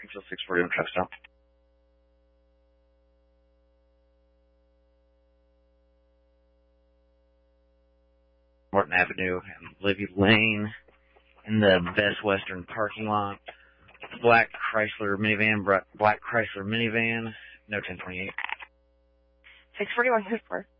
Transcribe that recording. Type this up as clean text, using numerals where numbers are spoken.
Springfield 641 truck stop. Martin Avenue and Livy Lane in the Best Western parking lot. Black Chrysler minivan, no 1028. 641 Hood 4.